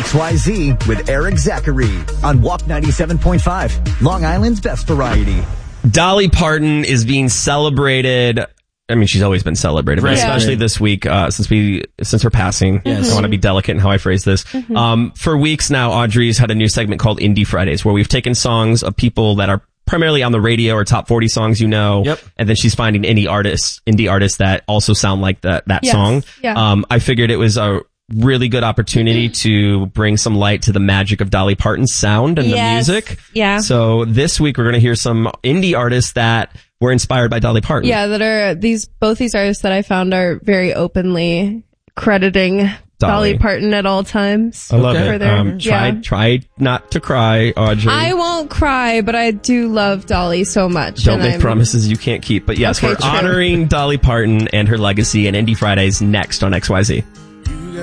XYZ with Eric Zachary on Walk 97.5, Long Island's best variety. Dolly Parton is being celebrated. I mean, she's always been celebrated, but especially this week, since her passing. Yes. I want to be delicate in how I phrase this. For weeks now, Audrey's had a new segment called Indie Fridays, where we've taken songs of people that are primarily on the radio or top 40 songs, and then she's finding indie artists that also sound like that song. Yeah. I figured it was a really good opportunity to bring some light to the magic of Dolly Parton's sound and the music. Yeah. So this week we're going to hear some indie artists that were inspired by Dolly Parton. Yeah, that are both these artists that I found are very openly crediting Dolly Parton at all times. I love it. Try not to cry, Audrey. I won't cry, but I do love Dolly so much. Don't make promises you can't keep. But yes, we're honoring Dolly Parton and her legacy and Indie Fridays next on XYZ.